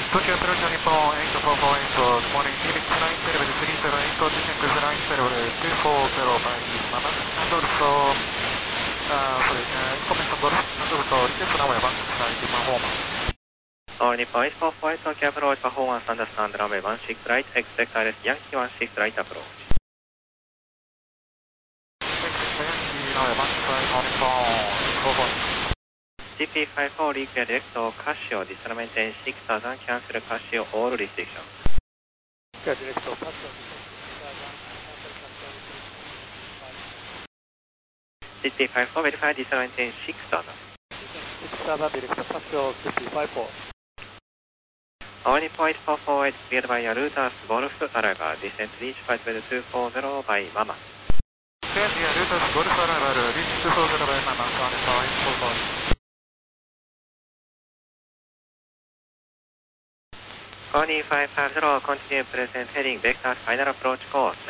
Tokyo approach on Nippon 8448, good morning, Helix 9 level 308, descent cruise line level 240 by Mama, and also, information Golf, and also request runway 16 performance. Nippon 8448, Tokyo approach performance, understand runway 16 right, expect ILS Yankee 16 right approach. GP54 reclear direct to Casio, descent maintain 6000, cancel Casio all restrictions. Direct to Casio, GP54 verify descent maintain 6000. 6000 direct to Casio, GP54. Nippon 8448, cleared by Yarutas Golf, arrival, descent reach flight level 240 by Mama. Cleared via Yarutas Golf, arrival, reach 240 by Mama, Nippon 8448. 2550, continue present heading vector final approach course.